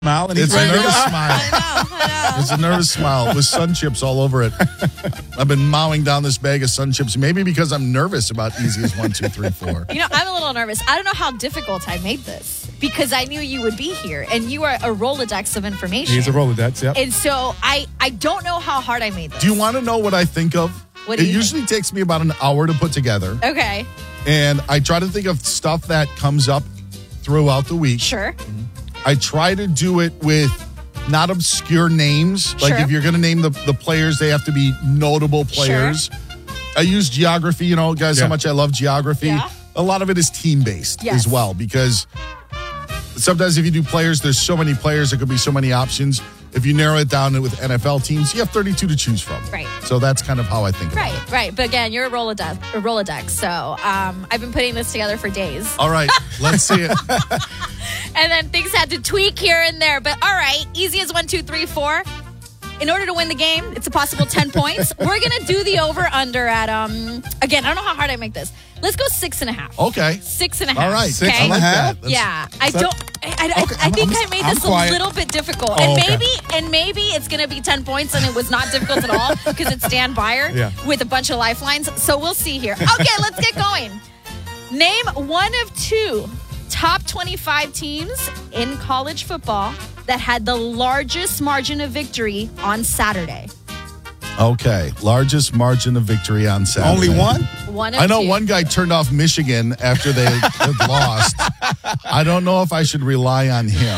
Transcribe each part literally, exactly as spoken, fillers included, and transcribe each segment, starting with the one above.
smile, and he's It's a ready to nervous go. smile. I know, I know. It's a nervous smile with sun chips all over it. I've been mowing down this bag of sun chips, maybe because I'm nervous about easy as one, two, three, four. You know, I'm a little nervous. I don't know how difficult I made this because I knew you would be here and you are a Rolodex of information. He's a Rolodex, yep. And so I, I don't know how hard I made this. Do you want to know what I think of? What do it you usually takes me about an hour to put together. Okay, And I try to think of stuff that comes up throughout the week. sure. I try to do it with not obscure names. Like Sure. if you're going to name the, the players, they have to be notable players. I use geography, you know, guys, Yeah. how much I love geography. Yeah. A lot of it is team-based Yes. as well because sometimes if you do players, there's so many players, there could be so many options. If you narrow it down with N F L teams, you have thirty-two to choose from. Right. So that's kind of how I think about Right, it. right. But again, you're a Rolodex, a Rolodex. So um, I've been putting this together for days. All right, let's see it. And then things had to tweak here and there. But all right, easy as one, two, three, four. In order to win the game, it's a possible ten points. We're going to do the over-under at, um. again, I don't know how hard I make this. Let's go six and a half. Okay. Six and a half. All right. Six okay? and a half? that. That's- Yeah, I So- don't. I, I, Okay, I think I'm- I made I'm this quiet. a little bit difficult, Oh, and okay. maybe and maybe it's going to be ten points, and it was not difficult at all because it's Dan Byer Yeah. with a bunch of lifelines. So we'll see here. Okay, let's get going. Name one of two top twenty-five teams in college football that had the largest margin of victory on Saturday. Okay. Largest margin of victory on Saturday. Only one? One of I know two. one guy turned off Michigan after they had lost. I don't know if I should rely on him.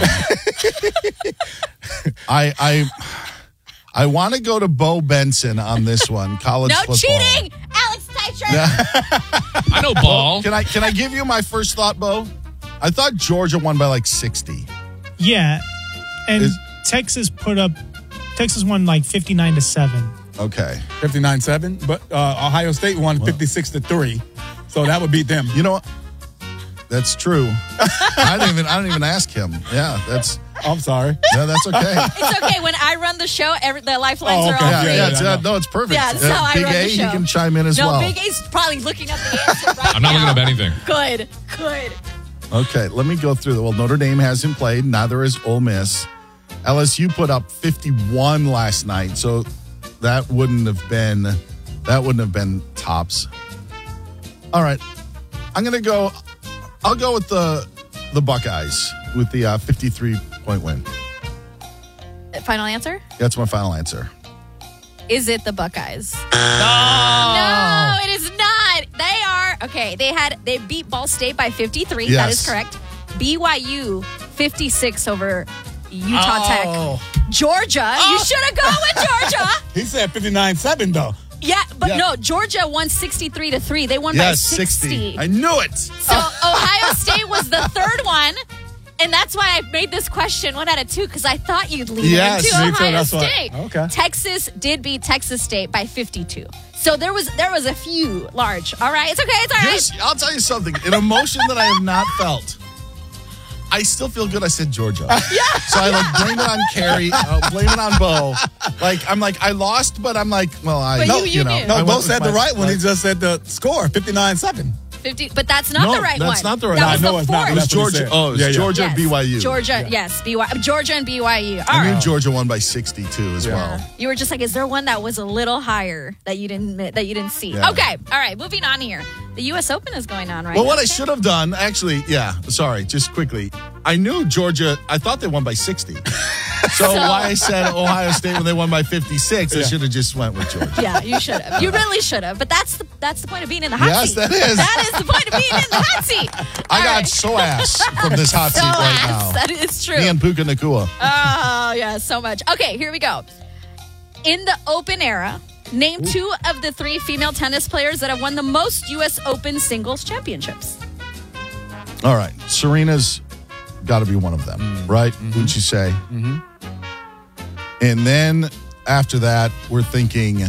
I I I want to go to Bo Benson on this one. College No football. cheating, Alex Teicher. I know ball. Can I can I give you my first thought, Bo? I thought Georgia won by like sixty. Yeah, and Is- Texas put up. Texas won like fifty-nine to seven. Okay. fifty-nine seven, but uh, Ohio State won fifty-six to three. So that would beat them. You know what? That's true. I didn't even I didn't even ask him. Yeah, that's I'm sorry. yeah, that's okay. It's okay. When I run the show, every, the lifelines Oh, are okay. all Yeah, free. yeah, yeah, it's, I uh, know. no, it's perfect. Yeah, this is Uh, how I Big run A, the he show. can chime in as no, well. Big A's probably looking up the answer right I'm not now. looking up anything. Good, good. Okay, let me go through. Well, Notre Dame hasn't played. Neither is Ole Miss. L S U put up fifty-one last night, so that wouldn't have been that wouldn't have been tops. All right, I'm gonna go. I'll go with the the Buckeyes with the uh, fifty-three point win. Final answer? That's my final answer. Is it the Buckeyes? No, it is not. They are okay. They had they beat Ball State by fifty-three. That Yes. is correct. B Y U fifty-six over Utah Oh. Tech. Georgia, you should have gone with Georgia. He said fifty-nine seven, though. Yeah, but Yeah. no, Georgia won sixty-three to three. They won by Yes, sixty. sixty. I knew it. So Ohio State was the third one. And that's why I made this question one out of two, because I thought you'd lean Yes, into me too, Ohio that's why. State. Okay. Texas did beat Texas State by fifty-two. So there was there was a few large. All right, it's okay, it's all right. Here's, I'll tell you something. An emotion that I have not felt. I still feel good I said Georgia. Yeah. So I like blame it on Carrie, uh, blame it on Bo. Like I'm like I lost, but I'm like, well, I But no, you- you know. knew. No, I Bo went with said my- the right one. my- He just said the score, fifty-nine seven. fifty, but that's not No, the right one. that's not the right That one. was No, the it's not. fourth. It was That's what he Georgia. said. Oh, it was Yeah, yeah. Georgia Yes. B Y U. Georgia, yes, B Y U. Georgia and B Y U. All I knew right. Georgia won by sixty-two as Yeah. well. You were just like, is there one that was a little higher that you didn't that you didn't see? Yeah. Okay, all right. Moving on here. The U S Open is going on right Well, now. what I should have done, actually, yeah, sorry, just quickly. I knew Georgia, I thought they won by sixty. So, So- why I said Ohio State when they won by fifty-six, I Yeah. should have just went with Georgia. Yeah, you should have. You really should have. But that's the that's the point of being in the hot Yes, seat. that is. That is the point of being in the hot seat. I All got right. so ass from this hot So seat right ass. now. That is true. Me and Puka Nakua. Oh, yeah, so much. Okay, here we go. In the Open era, name two of the three female tennis players that have won the most U S Open singles championships. All right. Serena's got to be one of them, Mm. right? Mm-hmm. Wouldn't you say? Mm-hmm. And then after that, we're thinking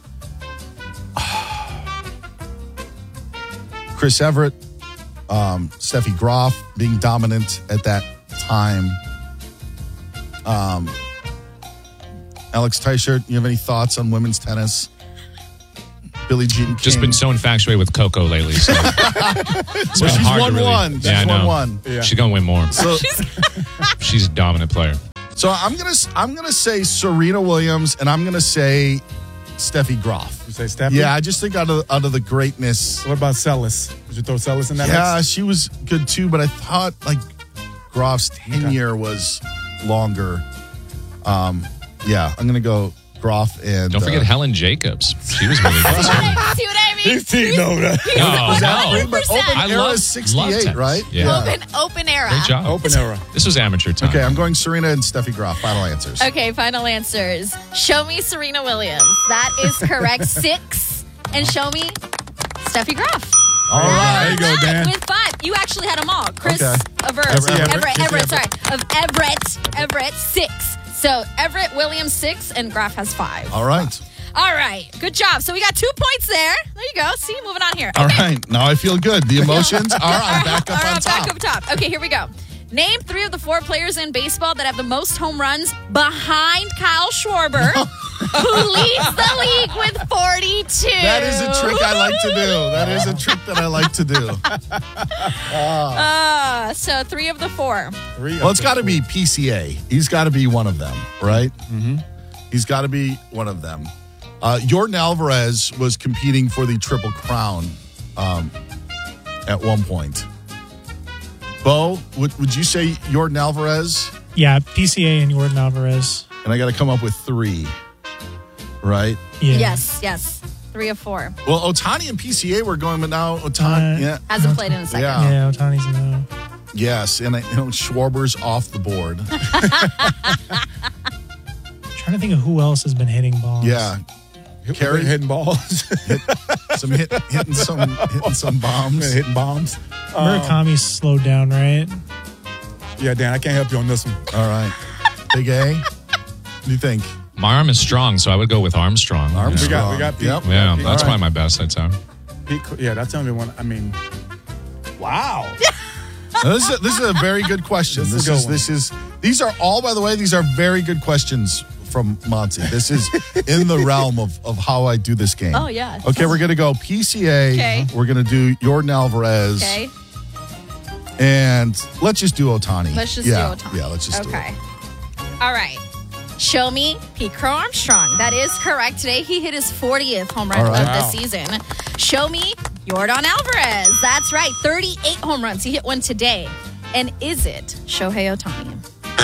Chris Everett, um, Steffi Graf being dominant at that time. Um, Alex Teichert, you have any thoughts on women's tennis? Billie Jean King. Just been so infatuated with Coco lately. So it's Well, been she's hard to won really- one. Yeah, I She's won know. one. Yeah. She's gonna win more. So She's a dominant player. So I'm gonna I'm gonna say Serena Williams, and I'm gonna say Steffi Graf. You say Steffi? Yeah, I just think out of out of the greatness. What about Celis? Did you throw Celis in that Yeah, mix? she was good too, but I thought like Graf's tenure was longer. Um, yeah, I'm gonna go Graf and Don't forget uh, Helen Jacobs. She was really good. See what I mean? He's cheating over there. No, Was that no. free? But open I era love- is sixty-eight, love tennis. right? Yeah. Open, open era. Great job. Open era. This was amateur time. Okay, I'm going Serena and Steffi Graf. Final answers. Okay, final answers. Show me Serena Williams. That is correct. Six. And show me Steffi Graf. All There right. you go, Dan. With five. You actually had them all. Chris Okay. Everett. Everett. Everett, Everett. Everett, sorry. Of Everett. Everett, six. So Everett, Williams, six, and Graf has five. All right. All right. Good job. So we got two points there. There you go. See, moving on here. All right. Now I feel good. The emotions are on back up All right, on top. back up top. Okay, here we go. Name three of the four players in baseball that have the most home runs behind Kyle Schwarber, who leads the league with forty-two. That is a trick I like to do. That is a trick that I like to do. Uh, so three of the four. Three Well, of it's the got to four. be P C A. He's got to be one of them, right? Mm-hmm. He's got to be one of them. Uh, Jordan Alvarez was competing for the Triple Crown um, at one point. Bo, would, would you say Jordan Alvarez? Yeah, P C A and Jordan Alvarez. And I got to come up with three, right? Yeah. Yes, yes. Three of four. Well, Otani and P C A were going, but now Otani, Uh, yeah, Hasn't played in a second. Yeah. Yeah, Otani's no. yes, and I, you know Schwarber's off the board. Trying to think of who else has been hitting balls. Yeah, Hit- Carry- hitting balls. some hit, hitting some hitting some bombs. hitting bombs. Um, Murakami's slowed down, right? yeah, Dan, I can't help you on this one. All right, Big A. What do you think? My arm is strong, so I would go with Armstrong. Armstrong. We got, we got Pete. Yep. Yeah, Pete. that's All probably my best, I'd say. Pete, yeah, that's the only one. I mean, wow. Now, this is a, this is a very good question. This This, is a good is one. this is these are all, by the way, these are very good questions from Monty. This is in the realm of, of how I do this game. Oh, yeah. Okay, we're gonna go P C A. Okay. We're gonna do Jordan Alvarez. Okay. And let's just do Otani. Let's just yeah, do Otani. Yeah, let's just do Okay. it. All right. Show me Pete Crow Armstrong. That is correct. Today he hit his fortieth home run All right. of Wow. the season. Show me Jordan Alvarez. That's right. thirty-eight home runs. He hit one today. And is it Shohei Ohtani?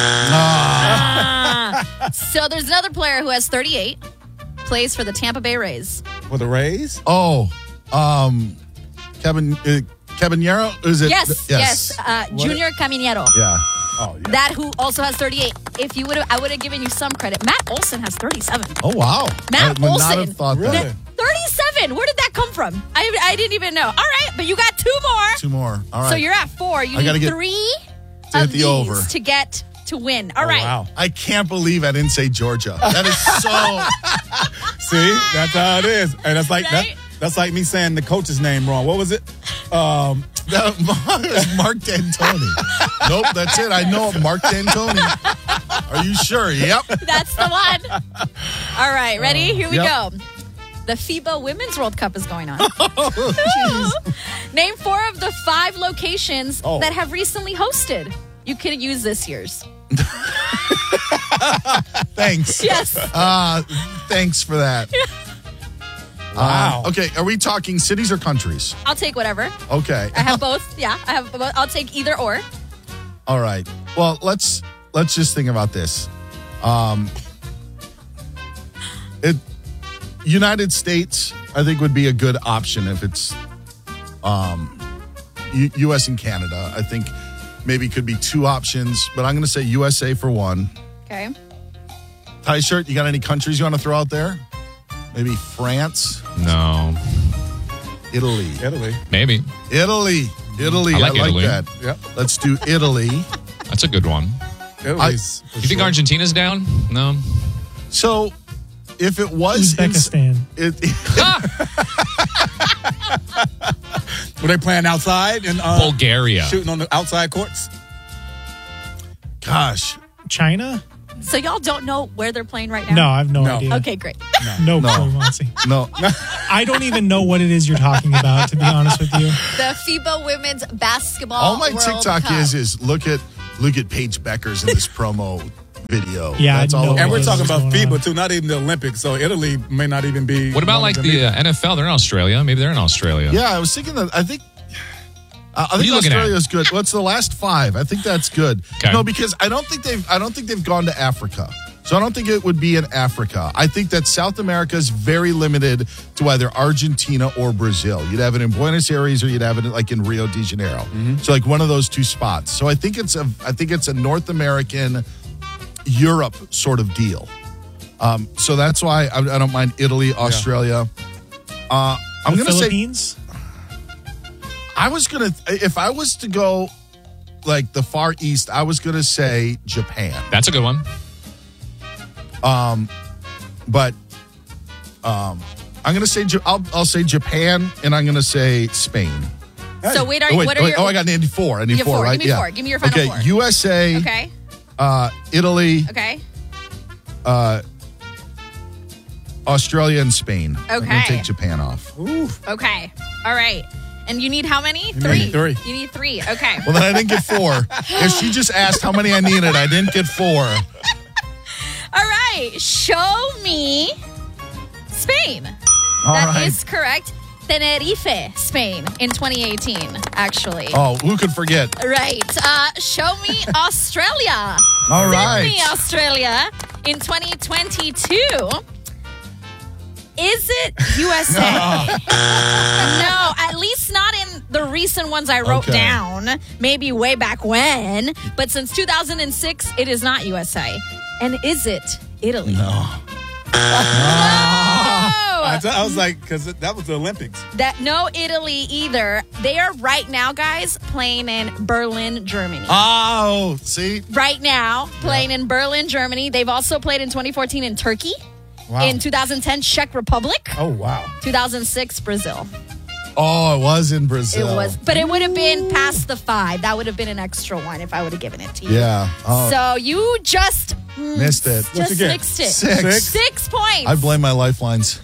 Ah. So there's another player who has thirty-eight. Plays for the Tampa Bay Rays. For the Rays? Oh, um, Kevin uh, Caballero? Is it? Yes, yes. Uh, What? Junior Caminero. Yeah. Oh, yeah. That who also has thirty-eight. If you would have, I would have given you some credit. Matt Olson has thirty-seven. Oh wow. Matt I would Olson. not have thought Really? that. thirty-seven. Where did that come from? I, I didn't even know. All right, but you got two more. Two more. All right. So you're at four. You I gotta need get- three to of hit the these over. to get to win. All Oh, right. wow. I can't believe I didn't say Georgia. That is so. See, that's how it is. And that's like Right? that, that's like me saying the coach's name wrong. What was it? Um, That was Mark D'Antoni. Nope, that's it. I know it. Mark D'Antoni. Are you sure? Yep. That's the one. All right, ready? Here we Yep. go. The FIBA Women's World Cup is going on. Oh, Name four of the five locations Oh. that have recently hosted. You could use this year's. Thanks. Yes. Uh, thanks for that. wow. Uh, okay, are we talking cities or countries? I'll take whatever. Okay. I have both. Yeah, I have both. I'll take either or. All right. Well, let's let's just think about this. Um, it United States, I think, would be a good option if it's um, U- U S and Canada. I think maybe could be two options, but I'm going to say U S A for one. Okay. Tie shirt, you got any countries you want to throw out there? Maybe France, No. Italy, Italy. Maybe. Italy, Italy. I I like like, Italy. that. Yep. Let's do Italy. That's a good one. Italy's. for You think sure. Argentina's down? No. So, if it was in, Uzbekistan. it, Were they playing outside and uh, Bulgaria. shooting on the outside courts? gosh, China? So y'all don't know where they're playing right now? No, I have no, No. idea. Okay, great. No, No. clue, Monty. no. I don't even know what it is you're talking about, to be honest with you. The FIBA Women's Basketball All my World TikTok Cup. is is look at look at Paige Beckers in this promo video. Yeah, That's I all. know. it And we're was. talking about What's going FIBA on? too, not even the Olympics. So Italy may not even be. What about one like of them the uh, either. N F L? They're in Australia. Maybe they're in Australia. Yeah, I was thinking that. I think. Uh, I are think you looking at? Australia's good. What's the last five? I think that's good. Okay. No, because I don't think they've. I don't think they've gone to Africa. So I don't think it would be in Africa. I think that South America is very limited to either Argentina or Brazil. You'd have it in Buenos Aires or you'd have it like in Rio de Janeiro. So like one of those two spots. So I think it's a. I think it's a North American, Europe sort of deal. Um, so that's why I, I don't mind Italy, Australia. Uh, I'm The going to say. Philippines. I was gonna if I was to go like the Far East, I was gonna say Japan. That's a good one. But um I'm gonna say Ja- I'll I'll say Japan and I'm gonna say Spain. So wait, are Oh, wait, what are wait, your? oh, I got an eighty-four. I need You have four, four. right? Give me yeah. four. Give me your final okay, four. U S A, Okay. uh, Italy, Okay. uh, Australia, and Spain. I'm gonna Okay. take Japan off. Okay. All right. And you need how many? need Three. three. You need three. Okay. Well, then I didn't get four. If she just asked how many I needed, I didn't get four. All right. Show me Spain. All That is right. correct. Tenerife, Spain, in twenty eighteen, actually. Oh, who could forget? Right. Uh, show me Australia. All Sydney, right. Australia, in twenty twenty-two. Is it U S A? No, at least not in the recent ones I wrote Okay. down. Maybe way back when. But since two thousand six, it is not U S A. And is it Italy? No. I, No. t- I was like, because that was the Olympics. That no Italy either. They are right now, guys, playing in Berlin, Germany. Oh, see? right now, playing in Berlin, Germany. They've also played in twenty fourteen in Turkey. Wow. In two thousand ten, Czech Republic. Oh wow. two thousand six, Brazil. Oh, it was in Brazil. It was, but it would have been past the five. That would have been an extra one if I would have given it to you. Yeah. Oh, So you just mm, missed it. What'd just you get? mixed it. Six. Six points. I blame my lifelines.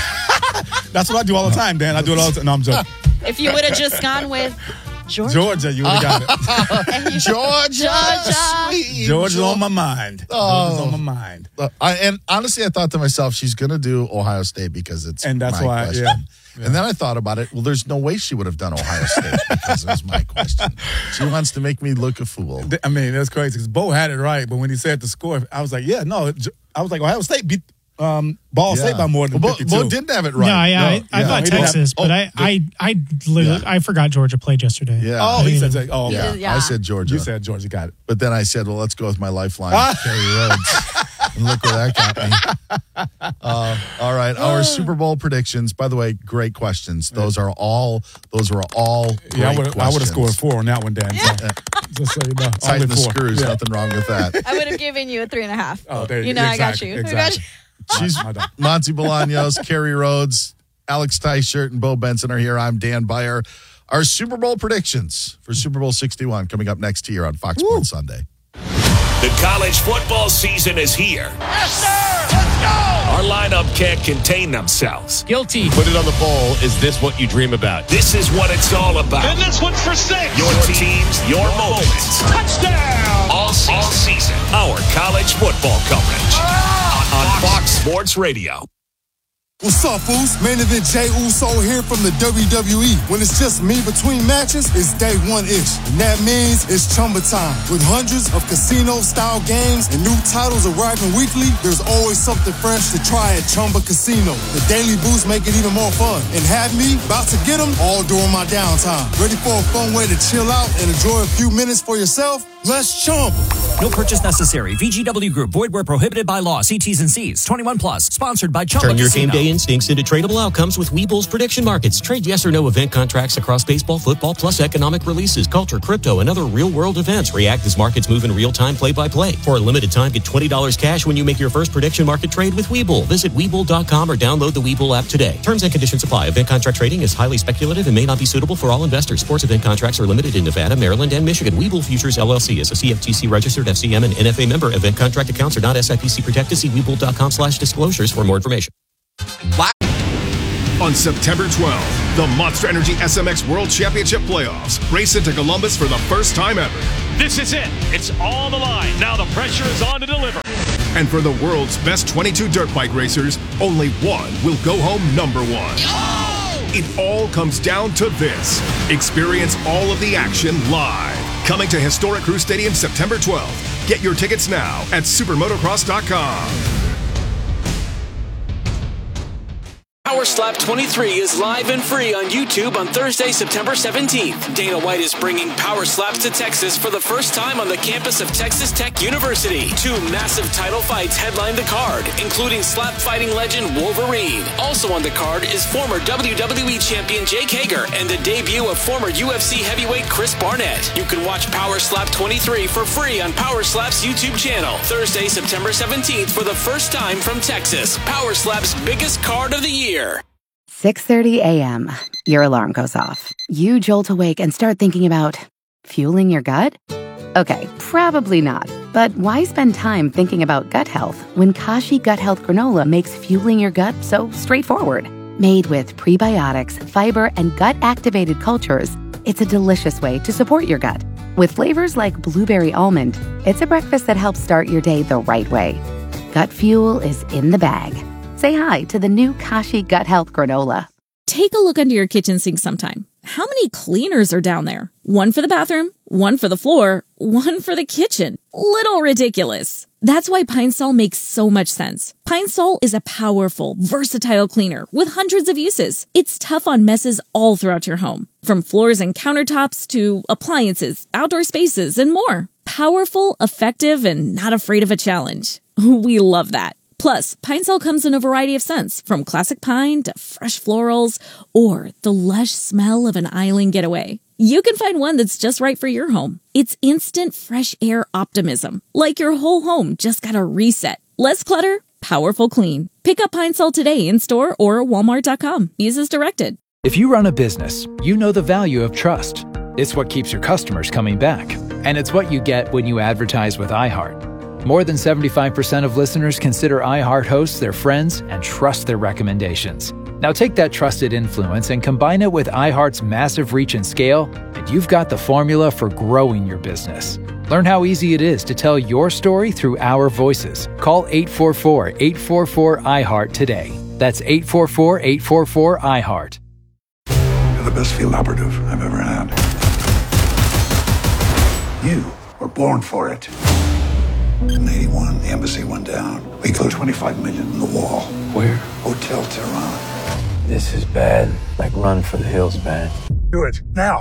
That's what I do all the time, Dan. I do it all the time. No, I'm joking. If you would have just gone with Georgia. Georgia, you would have got it. Georgia. Georgia. Sweet. Georgia's on my mind. Georgia's on my mind. Uh, I, and honestly, I thought to myself, she's going to do Ohio State because it's And that's my why, question. yeah. And then I thought about it. Well, there's no way she would have done Ohio State because it was my question. She wants to make me look a fool. I mean, that's crazy because Bo had it right, but when he said the score, I was like, yeah, no. I was like, Ohio State beat um, Ball Yeah. State by more than Well, Bo, fifty-two. Bo didn't have it right. No, yeah, I, No, I yeah, thought he didn't have- Texas, but oh, I, I, I, literally, Yeah. I forgot Georgia played yesterday. Yeah. Oh, he said, that- oh, Yeah, okay. Yeah. I said Georgia. You said Georgia got it. But then I said, well, let's go with my lifeline, Kerry Rhodes. And look where that got me. Uh, all right, our Super Bowl predictions. By the way, great questions. Those are all. Those were all. Great Yeah, I would I would have questions. scored four on that one, Dan. So, just so you know, Tighten only the four. screws. Yeah. Nothing wrong with that. I would have given you a three and a half. Oh, there you You go. know, I got Exactly, you. I got exactly. you. She's I don't. Monty Bolaños, Kerry Rhodes, Alex Tyshirt, and Bo Benson are here. I'm Dan Beyer. Our Super Bowl predictions for Super Bowl sixty-one coming up next here on Fox Sports Sunday. The college football season is here. Yes, sir! Let's go! Our lineup can't contain themselves. Guilty. Put it on the bowl. Is this what you dream about? This is what it's all about. And this one's for six. Your teams, your moments. Touchdown. All season. All season. Our college football coverage. On Fox Sports Radio. What's up, fools? Main event Jey Uso here from the W W E. When it's just me between matches, it's day one-ish. And that means it's Chumba time. With hundreds of casino-style games and new titles arriving weekly, there's always something fresh to try at Chumba Casino. The daily boosts make it even more fun. And have me about to get them all during my downtime. Ready for a fun way to chill out and enjoy a few minutes for yourself? Let's Chumba. No purchase necessary. V G W Group. Void where prohibited by law. See T's and C's. twenty-one plus. Sponsored by Chumba Turn your Casino. game day instincts into tradable outcomes with Webull's prediction markets. Trade yes or no event contracts across baseball, football, plus economic releases, culture, crypto, and other real-world events. React as markets move in real time, play-by-play. For a limited time, get twenty dollars cash when you make your first prediction market trade with Webull. Visit Webull dot com or download the Webull app today. Terms and conditions apply. Event contract trading is highly speculative and may not be suitable for all investors. Sports event contracts are limited in Nevada, Maryland, and Michigan. Webull Futures, L L C is a C F T C registered F C M and N F A member. Event contract accounts are not S I P C protected. See Webull dot com slash disclosures for more information. On September twelfth, the Monster Energy S M X World Championship Playoffs race into Columbus for the first time ever. This is it. It's all on the line. Now the pressure is on to deliver. And for the world's best twenty-two dirt bike racers, only one will go home number one. Oh! It all comes down to this. Experience all of the action live. Coming to historic Crew Stadium September twelfth. Get your tickets now at supermotocross dot com. Power Slap twenty-three is live and free on YouTube on Thursday, September seventeenth. Dana White is bringing Power Slaps to Texas for the first time on the campus of Texas Tech University. Two massive title fights headline the card, including slap fighting legend Wolverine. Also on the card is former W W E champion Jake Hager and the debut of former U F C heavyweight Chris Barnett. You can watch Power Slap twenty-three for free on Power Slap's YouTube channel. Thursday, September seventeenth for the first time from Texas. Power Slap's biggest card of the year. six thirty a.m. Your alarm goes off. You jolt awake and start thinking about fueling your gut? Okay, probably not. But why spend time thinking about gut health when Kashi Gut Health Granola makes fueling your gut so straightforward? Made with prebiotics, fiber, and gut-activated cultures, it's a delicious way to support your gut. With flavors like blueberry almond, it's a breakfast that helps start your day the right way. Gut fuel is in the bag. Say hi to the new Kashi Gut Health Granola. Take a look under your kitchen sink sometime. How many cleaners are down there? One for the bathroom, one for the floor, one for the kitchen. Little ridiculous. That's why Pine Sol makes so much sense. Pine Sol is a powerful, versatile cleaner with hundreds of uses. It's tough on messes all throughout your home, from floors and countertops to appliances, outdoor spaces, and more. Powerful, effective, and not afraid of a challenge. We love that. Plus, Pine Sol comes in a variety of scents, from classic pine to fresh florals, or the lush smell of an island getaway. You can find one that's just right for your home. It's instant fresh air optimism, like your whole home just got a reset. Less clutter, powerful clean. Pick up Pine Sol today in store or walmart dot com. Use as directed. If you run a business, you know the value of trust. It's what keeps your customers coming back. And it's what you get when you advertise with iHeart. More than seventy-five percent of listeners consider iHeart hosts their friends and trust their recommendations. Now take that trusted influence and combine it with iHeart's massive reach and scale, and you've got the formula for growing your business. Learn how easy it is to tell your story through our voices. Call eight four four, eight four four, iHeart today. That's eight four four, eight four four, iHeart. You're the best field operative I've ever had. You were born for it. In eighty-one, the embassy went down. We put twenty-five million in the wall. Where? Hotel Tehran. This is bad. Like run for the hills bad. Do it, now.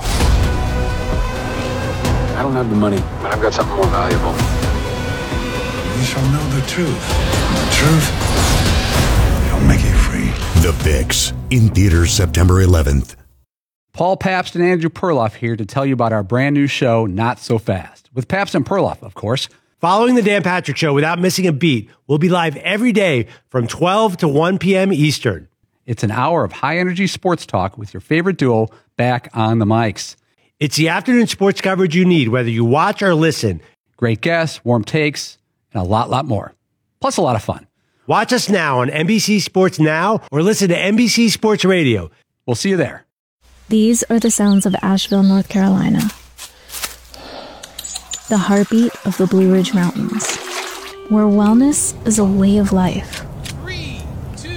I don't have the money, but I've got something more valuable. You shall know the truth. And the truth shall make you free. The Fix, in theaters September eleventh. Paul Pabst and Andrew Perloff here to tell you about our brand new show, Not So Fast, with Pabst and Perloff, of course. Following the Dan Patrick Show without missing a beat, we'll be live every day from twelve to one p.m. Eastern. It's an hour of high-energy sports talk with your favorite duo back on the mics. It's the afternoon sports coverage you need, whether you watch or listen. Great guests, warm takes, and a lot, lot more. Plus a lot of fun. Watch us now on N B C Sports Now or listen to N B C Sports Radio. We'll see you there. These are the sounds of Asheville, North Carolina. The heartbeat of the Blue Ridge Mountains, where wellness is a way of life. Three, two,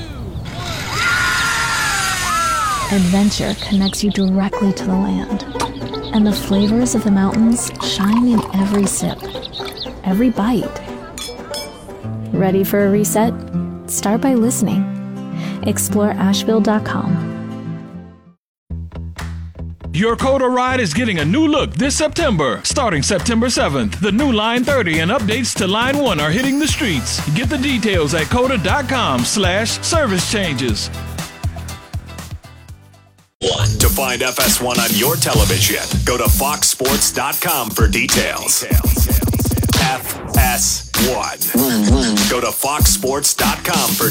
one. Adventure connects you directly to the land, and the flavors of the mountains shine in every sip, every bite. Ready for a reset? Start by listening. Explore Asheville dot com. Your Coda ride is getting a new look this September. Starting September seventh, the new Line thirty and updates to Line one are hitting the streets. Get the details at coda dot com slash service changes. To find F S one on your television, go to fox sports dot com for details. F S one. Go to fox sports dot com for